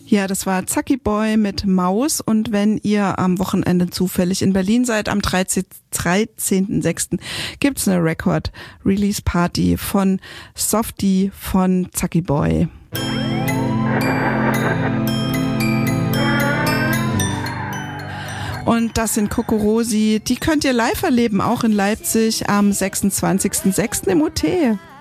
Ja, das war Zacki Boy mit Maus. Und wenn ihr am Wochenende zufällig in Berlin seid, am 13.06. gibt's eine Record-Release-Party von Softie von Zacki Boy. Und das sind Kokorosi. Die könnt ihr live erleben, auch in Leipzig am 26.06. im UT.